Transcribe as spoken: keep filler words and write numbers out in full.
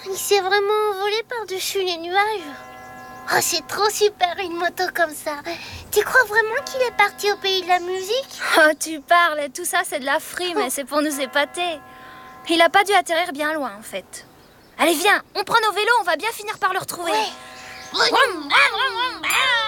Il s'est vraiment envolé par-dessus les nuages. Oh, c'est trop super une moto comme ça. Tu crois vraiment qu'il est parti au pays de la musique? Oh, tu parles, tout ça c'est de la frime, c'est pour nous épater. Il a pas dû atterrir bien loin en fait. Allez viens, on prend nos vélos, on va bien finir par le retrouver. Ouais.